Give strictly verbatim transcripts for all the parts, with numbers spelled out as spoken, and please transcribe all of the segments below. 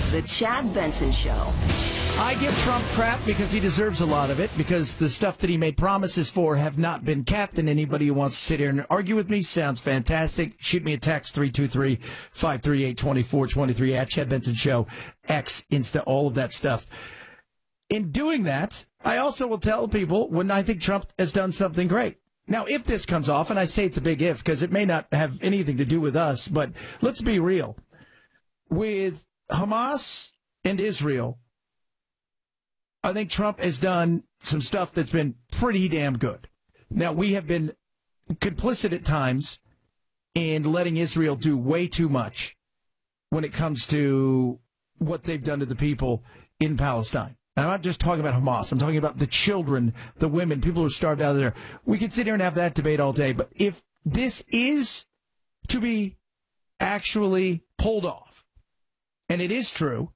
The Chad Benson Show. I give Trump crap because he deserves a lot of it, because the stuff that he made promises for have not been kept, and anybody who wants to sit here and argue with me sounds fantastic. Shoot me a text, three two three, five three eight, two four two three, at Chad Benson Show, X, Insta, all of that stuff. In doing that, I also will tell people when I think Trump has done something great. Now, if this comes off, and I say it's a big if, because it may not have anything to do with us, but let's be real. With Hamas and Israel, I think Trump has done some stuff that's been pretty damn good. Now, we have been complicit at times in letting Israel do way too much when it comes to what they've done to the people in Palestine. And I'm not just talking about Hamas. I'm talking about the children, the women, people who are starved out there. We can sit here and have that debate all day. But if this is to be actually pulled off, and it is true,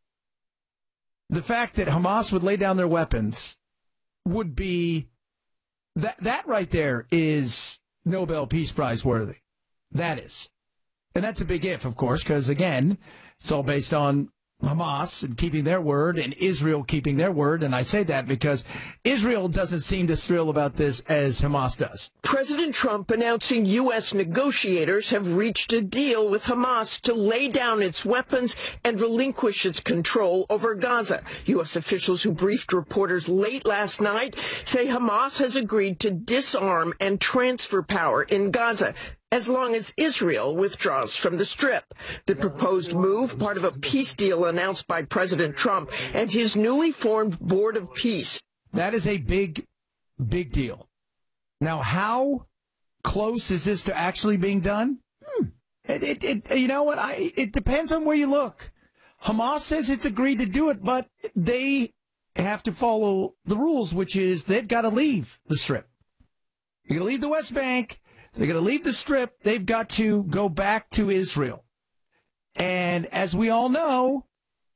the fact that Hamas would lay down their weapons would be, that that right there is Nobel Peace Prize worthy. That is. And that's a big if, of course, because, again, it's all based on Hamas and keeping their word and Israel keeping their word. And I say that because Israel doesn't seem as thrilled about this as Hamas does. President Trump announcing U S negotiators have reached a deal with Hamas to lay down its weapons and relinquish its control over Gaza. U S officials who briefed reporters late last night say Hamas has agreed to disarm and transfer power in Gaza as long as Israel withdraws from the Strip. The proposed move, part of a peace deal announced by President Trump and his newly formed Board of Peace. That is a big, big deal. Now, how close is this to actually being done? Hmm. It, it, it, you know what? I, it depends on where you look. Hamas says it's agreed to do it, but they have to follow the rules, which is they've got to leave the Strip. You leave the West Bank. They're going to leave the Strip. They've got to go back to Israel. And as we all know,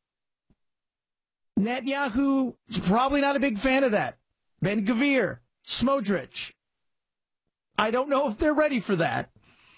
Netanyahu is probably not a big fan of that. Ben-Gvir, Smotrich. I don't know if they're ready for that.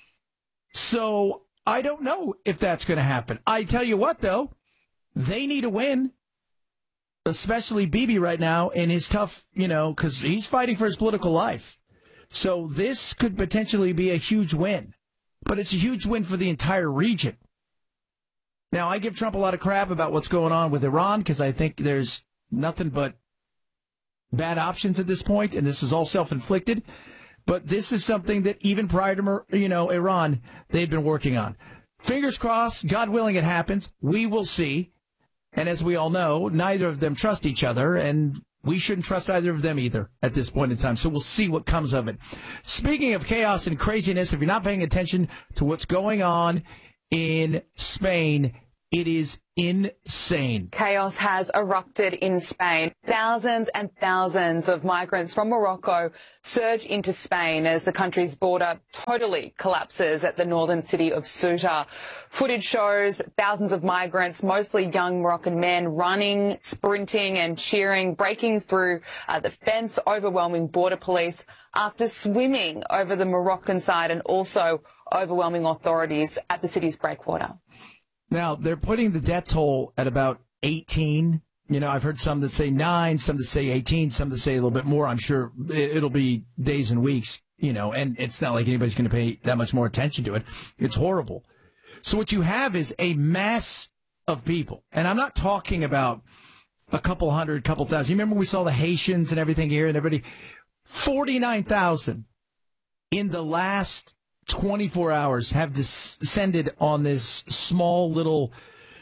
So I don't know if that's going to happen. I tell you what, though, they need a win, especially Bibi right now in his tough, you know, because he's fighting for his political life. So this could potentially be a huge win, but it's a huge win for the entire region. Now, I give Trump a lot of crap about what's going on with Iran because I think there's nothing but bad options at this point, and this is all self-inflicted. But this is something that even prior to, you know, Iran, they've been working on. Fingers crossed, God willing it happens. We will see. And as we all know, neither of them trust each other, and we shouldn't trust either of them either at this point in time. So we'll see what comes of it. Speaking of chaos and craziness, if you're not paying attention to what's going on in Spain, it is insane. Chaos has erupted in Spain. Thousands and thousands of migrants from Morocco surge into Spain as the country's border totally collapses at the northern city of Ceuta. Footage shows thousands of migrants, mostly young Moroccan men, running, sprinting and cheering, breaking through uh, the fence, overwhelming border police after swimming over the Moroccan side and also overwhelming authorities at the city's breakwater. Now, they're putting the death toll at about eighteen. You know, I've heard some that say nine, some that say eighteen, some that say a little bit more. I'm sure it'll be days and weeks, you know, and it's not like anybody's going to pay that much more attention to it. It's horrible. So what you have is a mass of people. And I'm not talking about a couple hundred, couple thousand. You remember we saw the Haitians and everything here and everybody? forty-nine thousand in the last twenty-four hours have descended on this small little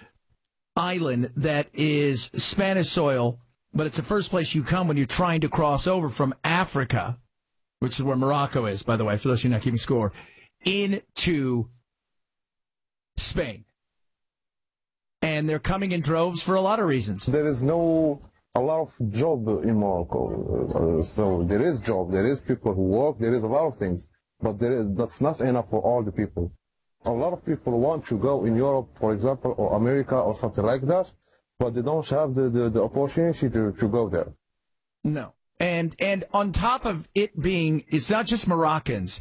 island that is Spanish soil, but it's the first place you come when you're trying to cross over from Africa, which is where Morocco is, by the way, for those of you not keeping score, into Spain. And they're coming in droves for a lot of reasons. There is no a lot of job in Morocco. Uh, so there is job, there is people who work, there is a lot of things. But there is, that's not enough for all the people. A lot of people want to go in Europe, for example, or America or something like that, but they don't have the, the, the opportunity to, to go there. No. And and on top of it being, it's not just Moroccans.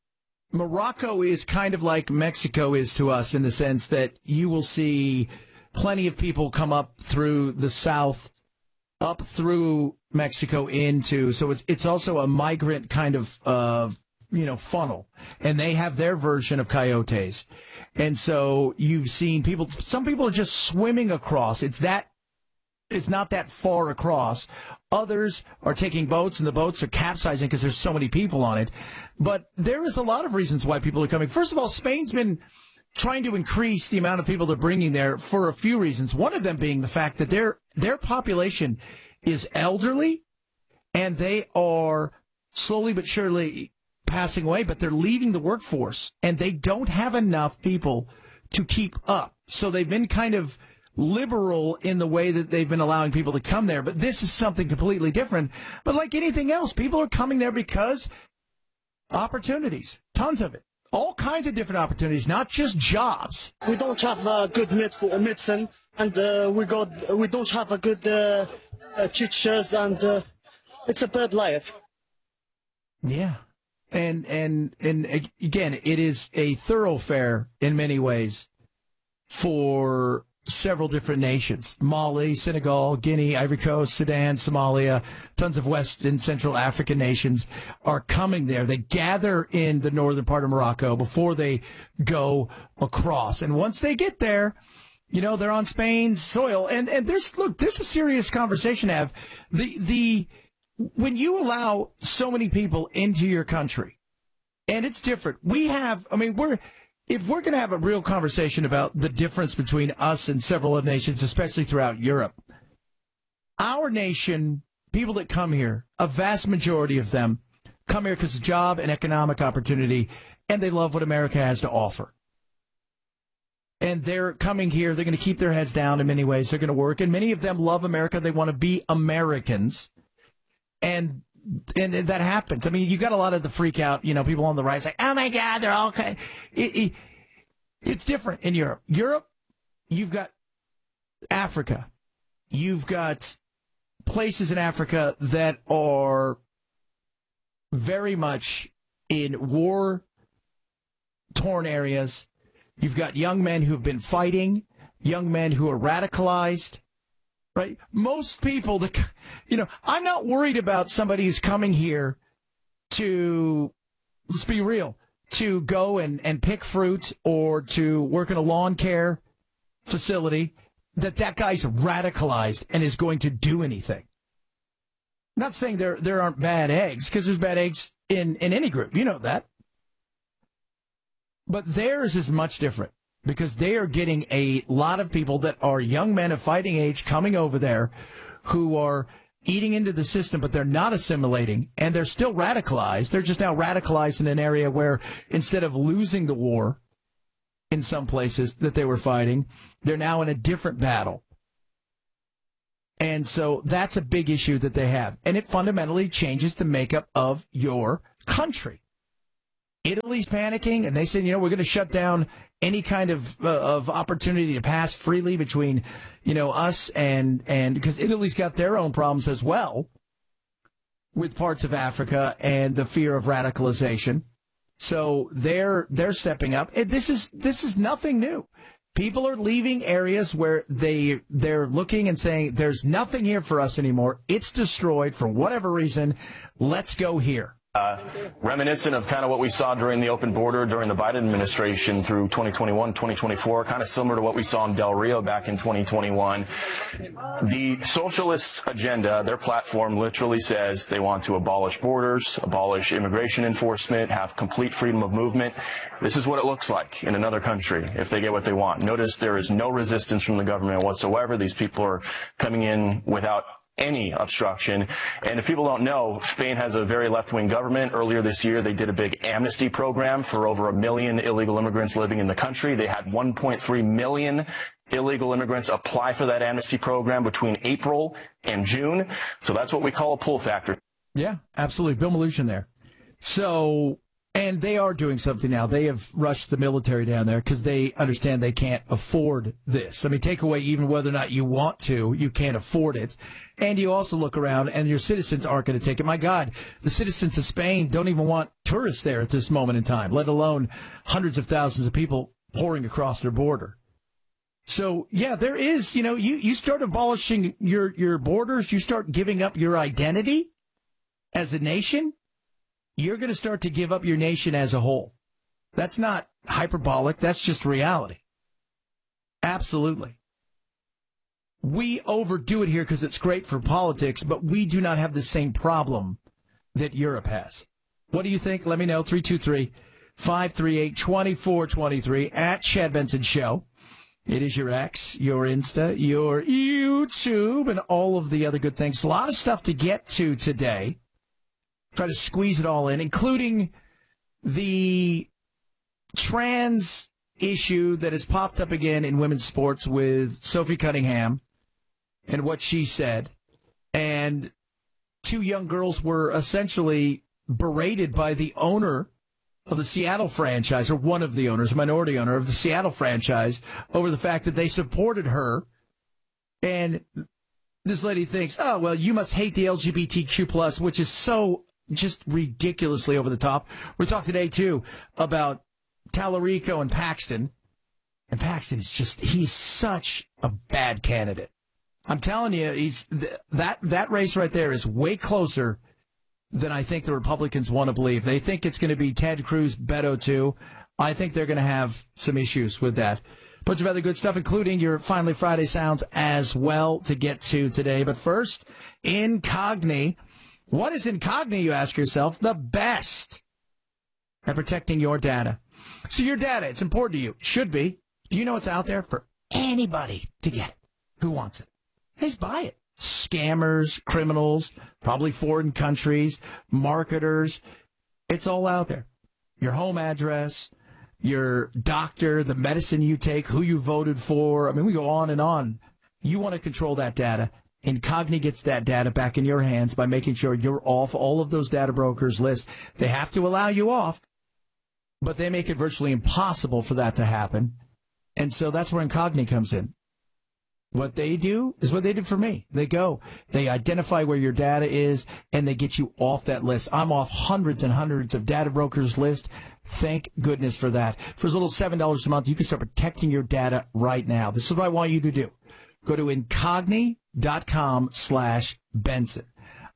Morocco is kind of like Mexico is to us in the sense that you will see plenty of people come up through the south, up through Mexico into, so it's it's also a migrant kind of uh, you know funnel, and they have their version of coyotes, and so you've seen people. Some people are just swimming across. It's that it's not that far across. Others are taking boats, and the boats are capsizing because there's so many people on it. But there is a lot of reasons why people are coming. First of all, Spain's been trying to increase the amount of people they're bringing there for a few reasons. One of them being the fact that their their population is elderly, and they are slowly but surely passing away, but they're leaving the workforce, and they don't have enough people to keep up. So they've been kind of liberal in the way that they've been allowing people to come there. But this is something completely different. But like anything else, people are coming there because opportunities, tons of it. All kinds of different opportunities, not just jobs. We don't have a good med for medicine, and uh, we got we don't have a good uh, uh, teachers, and uh, it's a bad life. Yeah, and and and again, it is a thoroughfare in many ways for several different nations: Mali, Senegal, Guinea, Ivory Coast, Sudan, Somalia. Tons of West and Central African nations are coming there. They gather in the northern part of Morocco before they go across. And once they get there, you know, they're on Spain's soil. And, and there's, look, there's a serious conversation to have. The, the, when you allow so many people into your country, and it's different. We have, I mean, we're, if we're going to have a real conversation about the difference between us and several other nations, especially throughout Europe, our nation, people that come here, a vast majority of them come here because of job and economic opportunity, and they love what America has to offer. And they're coming here. They're going to keep their heads down in many ways. They're going to work. And many of them love America. They want to be Americans. And And that happens. I mean, you got a lot of the freak out, you know, people on the right say, oh, my God, they're all kind of, it, it, it's different in Europe. Europe, you've got Africa. You've got places in Africa that are very much in war-torn areas. You've got young men who've been fighting, young men who are radicalized. Right? Most people, that, you know, I'm not worried about somebody who's coming here to, let's be real, to go and, and pick fruit or to work in a lawn care facility, that that guy's radicalized and is going to do anything. I'm not saying there there aren't bad eggs, because there's bad eggs in, in any group. You know that. But theirs is much different, because they are getting a lot of people that are young men of fighting age coming over there who are eating into the system, but they're not assimilating, and they're still radicalized. They're just now radicalized in an area where instead of losing the war in some places that they were fighting, they're now in a different battle. And so that's a big issue that they have. And it fundamentally changes the makeup of your country. Italy's panicking, and they said, you know, we're going to shut down any kind of uh, of opportunity to pass freely between, you know, us and, and because Italy's got their own problems as well with parts of Africa and the fear of radicalization. So they're they're stepping up. And this is this is nothing new. People are leaving areas where they they're looking and saying, there's nothing here for us anymore. It's destroyed for whatever reason. Let's go here. Uh, reminiscent of kind of what we saw during the open border during the Biden administration through twenty twenty-one, twenty twenty-four, kind of similar to what we saw in Del Rio back in twenty twenty-one. The socialist agenda, their platform literally says they want to abolish borders, abolish immigration enforcement, have complete freedom of movement. This is what it looks like in another country if they get what they want. Notice there is no resistance from the government whatsoever. These people are coming in without any obstruction. And if people don't know, Spain has a very left-wing government. Earlier this year, they did a big amnesty program for over a million illegal immigrants living in the country. They had one point three million illegal immigrants apply for that amnesty program between April and June. So that's what we call a pull factor. Yeah, absolutely. Bill Maloogian there. So, and they are doing something now. They have rushed the military down there because they understand they can't afford this. I mean, take away even whether or not you want to, you can't afford it. And you also look around, and your citizens aren't going to take it. My God, the citizens of Spain don't even want tourists there at this moment in time, let alone hundreds of thousands of people pouring across their border. So, yeah, there is, you know, you, you start abolishing your, your borders, you start giving up your identity as a nation, you're going to start to give up your nation as a whole. That's not hyperbolic. That's just reality. Absolutely. We overdo it here because it's great for politics, but we do not have the same problem that Europe has. What do you think? Let me know. three two three, five three eight, two four two three at Chad Benson Show. It is your X, your Insta, your YouTube, and all of the other good things. A lot of stuff to get to today. Try to squeeze it all in, including the trans issue that has popped up again in women's sports with Sophie Cunningham and what she said. And two young girls were essentially berated by the owner of the Seattle franchise, or one of the owners, minority owner of the Seattle franchise, over the fact that they supported her. And this lady thinks, oh, well, you must hate the L G B T Q plus, which is so just ridiculously over the top. We talked today, too, about Tallarico and Paxton. And Paxton is just, he's such a bad candidate. I'm telling you, he's th- that that race right there is way closer than I think the Republicans want to believe. They think it's going to be Ted Cruz, Beto, too. I think they're going to have some issues with that. Bunch of other good stuff, including your Finally Friday sounds as well to get to today. But first, Incogni. What is Incogni, you ask yourself? The best at protecting your data. So your data, it's important to you. Should be. Do you know it's out there for anybody to get it? Who wants it? Just buy it. Scammers, criminals, probably foreign countries, marketers. It's all out there. Your home address, your doctor, the medicine you take, who you voted for. I mean, we go on and on. You want to control that data. Incogni gets that data back in your hands by making sure you're off all of those data brokers' lists. They have to allow you off, but they make it virtually impossible for that to happen. And so that's where Incogni comes in. What they do is what they did for me. They go, they identify where your data is, and they get you off that list. I'm off hundreds and hundreds of data brokers' list. Thank goodness for that. For as little as seven dollars a month, you can start protecting your data right now. This is what I want you to do. Go to incogni.com slash Benson.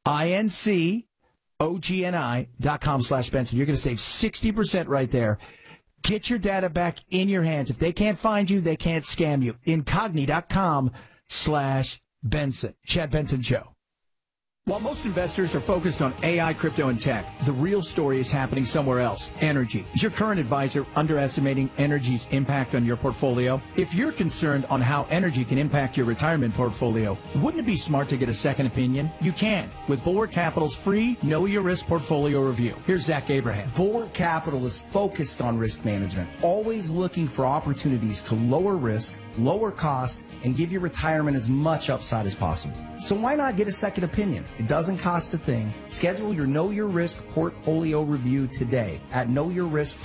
I-N-C-O-G-N-I dot com slash Benson. You're going to save sixty percent right there. Get your data back in your hands. If they can't find you, they can't scam you. Incogni.com slash Benson. Chad Benson Show. While most investors are focused on A I, crypto, and tech, the real story is happening somewhere else. Energy. Is your current advisor underestimating energy's impact on your portfolio? If you're concerned on how energy can impact your retirement portfolio, wouldn't it be smart to get a second opinion? You can with Bulwark Capital's free Know Your Risk portfolio review. Here's Zach Abraham. Bulwark Capital is focused on risk management, always looking for opportunities to lower risk, lower cost, and give your retirement as much upside as possible. So why not get a second opinion? It doesn't cost a thing. Schedule your Know Your Risk portfolio review today at know your risk